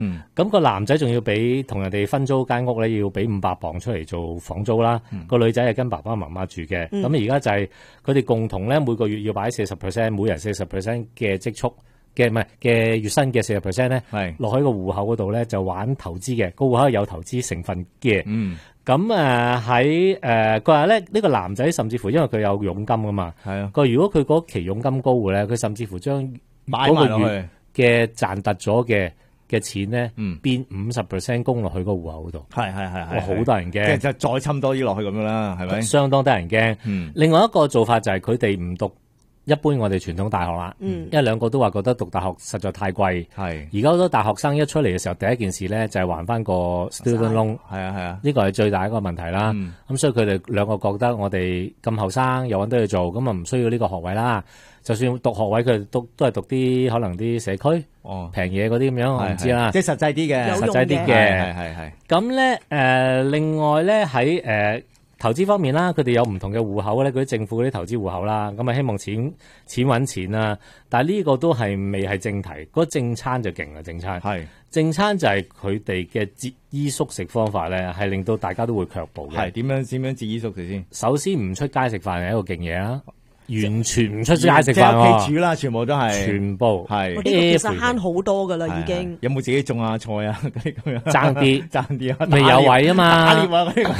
咁個男仔仲要俾同人哋分租間屋咧，要俾500磅出嚟做房租啦。個女仔係跟爸爸媽媽住嘅。咁而家就係佢哋共同咧每個月要擺40%，每人40%嘅積蓄嘅唔係嘅月薪嘅40%咧，落喺個戶口嗰度咧就玩投資嘅。個戶口係有投資成分嘅。咁喺佢話咧呢個男仔甚至乎因為佢有佣金噶嘛，佢如果佢嗰期佣金高嘅咧，佢甚至乎將嗰個月嘅賺突咗嘅錢咧，變50% 供落去個戶口度，係好得人驚， 即係再侵多啲落去咁樣啦，係咪？ 相當得人驚。另外一個做法就係佢哋唔讀一般我哋傳統大學啦，因為兩個都話覺得讀大學實在太貴。而家好多大學生一出嚟嘅時候，第一件事咧就係還翻個 student loan。呢個係最大一個問題啦。咁所以佢哋兩個覺得我哋咁後生又揾到嘢做，咁啊唔需要呢個學位啦。就算讀學位，佢哋都係讀啲可能啲社區平嘢嗰啲咁樣，我唔知啦。 即係實際啲嘅， 實際啲嘅。咁咧另外咧喺投資方面啦，佢哋有唔同嘅戶口咧，嗰啲政府嗰啲投資戶口啦，咁啊希望錢揾錢啦。但係呢個都係未係正題，嗰正餐就勁啦，正餐。正餐就係佢哋嘅節衣縮食方法咧，係令到大家都會卻步嘅。 點樣節衣縮食先？ 首先唔出街食飯係一個勁嘢啦。完全唔出街食飯喎， 即係屋企煮啦，全部都係， 全部係。呢個其實慳好多噶啦，已經。 有冇自己種下菜啊？嗰啲咁樣。 爭啲啊！未有位啊嘛。 打獵啊嗰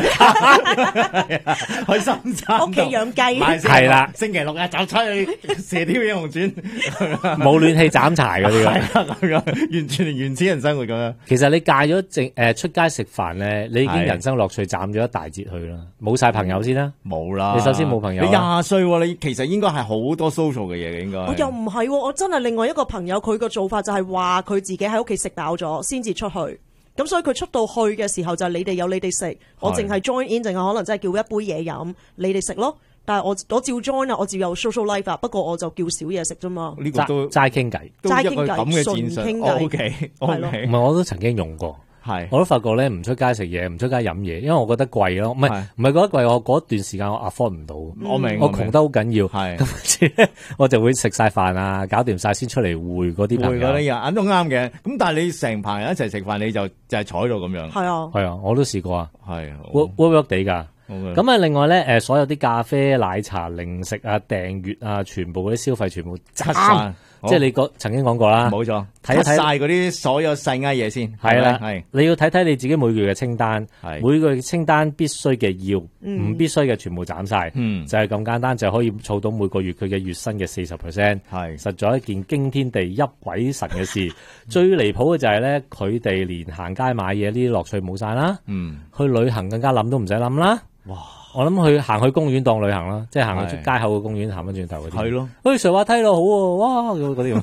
啲。去深圳。 屋企養雞。 係啦。 星期六日就出去射雕英雄傳。 冇暖氣斬柴嗰啲㗎。完全原始人生活咁樣。 其實你戒咗出街食飯咧，你已經人生樂趣斬咗一大截去啦。冇晒朋友先啦。 冇啦。 你首先冇朋友。 你20歲喎。你其實應該係好多 social 嘅嘢嘅，應該。 我又唔係喎，我真係另外一個朋友，佢個做法就係話佢自己喺屋企食飽咗先至出去，咁所以佢出到去嘅時候就係你哋有你哋食，我淨係 join in，淨係可能真係叫一杯嘢飲，你哋食咯。但係我照 join 啊，我照有 social life 啊，不過我就叫少嘢食啫嘛。 呢個都齋傾偈， 齋傾偈，純傾偈。OK，係咯。 唔係我都曾經用過。我都發覺咧，唔出街食嘢，唔出街飲嘢，因為我覺得貴咯。唔係覺得貴，我嗰段時間我 afford 唔到。 我明， 我窮得好緊要。咁我就會食晒飯啊，搞掂晒先出嚟會嗰啲朋友。 會嗰啲人都啱嘅。咁但係你成排人一齊食飯，你就係坐喺度咁樣。 係啊，我都試過啊。 係 work 地㗎。咁啊，另外咧，所有啲咖啡、奶茶、零食啊、訂閱啊，全部嗰啲消費全部執晒。即係你曾經講過啦， 冇錯， 睇一睇晒嗰啲所有細埃嘢先， 係啦，你要睇睇你自己每個月嘅清單，每個月清單必須嘅要，唔必須嘅全部斬晒，就係咁簡單，就可以儲到每個月佢嘅月薪嘅40%，係實在一件驚天地泣鬼神嘅事。最離譜嘅就係咧，佢哋連行街買嘢呢啲樂趣冇晒啦，去旅行更加諗都唔使諗啦，哇！我諗行去公園當旅行啦，即係行去出街口嘅公園行翻轉頭嗰啲。係咯，去垂滑梯咯，好喎，哇嗰啲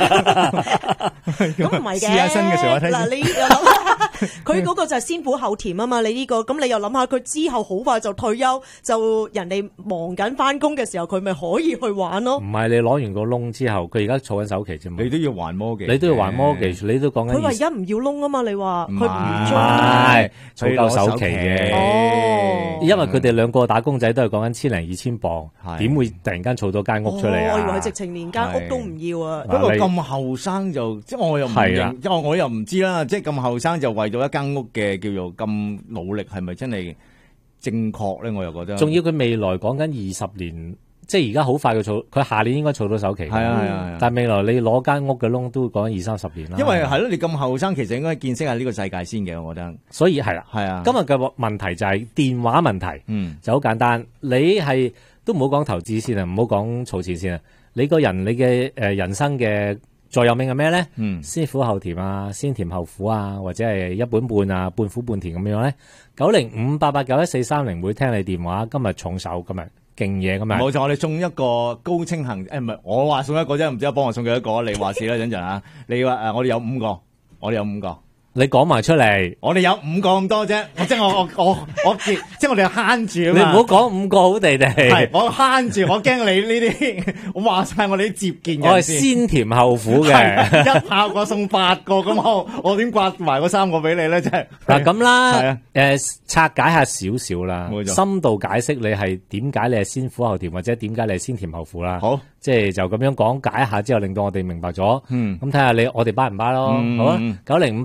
咁唔係嘅， 試下新嘅垂滑梯。 嗱，你又諗佢嗰個就係先苦後甜啊嘛，你呢個咁你又諗下佢之後好快就退休，就人哋忙緊翻工嘅時候，佢咪可以去玩咯。 唔係你攞完個窿之後，佢而家儲緊首期啫嘛。 你都要還mortgage， 你都要還 mortgage，你都講緊。 佢唯一唔要窿啊嘛，你話佢唔係儲夠首期嘅。哦，因為佢哋兩個打工仔都係講緊1000零2000磅，點會突然間儲到間屋出嚟啊？ 我以為佢直情連間屋都唔要啊！ 不過咁後生就即係我又唔認，因為我又唔知啦。即係咁後生就為咗一間屋嘅叫做咁努力，係咪真係正確咧？我又覺得。 仲要佢未來講緊20年，即係而家好快佢下年應該儲到首期。係啊，但係未來你攞間屋嘅窿都講緊20-30年啦。 因為係咯，你咁後生，其實應該見識下呢個世界先嘅，我覺得。 所以係啦， 係啊。 今日嘅問題就係電話問題，就好簡單。你係都唔好講投資先啊，唔好講儲錢先啊。你個人你嘅人生嘅座右銘係咩咧？先苦後甜啊，先甜後苦啊，或者係一本半啊，半苦半甜咁樣咧。90588911430會聽你電話。今日重手，今日勁嘢咁樣。 冇錯，我哋送一個高清行，唔係我話送一個啫，唔知幫我送幾多個，你話事啦，陣陣啊。你話我哋有5個，我哋有5個。 你講埋出嚟， 我哋有5個咁多啫，即係我即係我哋慳住你唔啊嘛。 好講5個好地地。 係我慳住，我驚你呢啲，我話晒我哋啲接見我係人先。 先甜後苦嘅。 係一下過送8個，咁我點刮埋嗰3個俾你咧？真係嗱咁係啦啊， 拆解下少少啦冇，錯深度解釋你係點解你係先苦後甜，或者點解你係先甜後苦啦。 好， 即係就咁樣講解一下之後，令到我哋明白咗。 嗯咁睇下我哋 buy 唔 buy 咯， 嗯好啊嗯 ，905。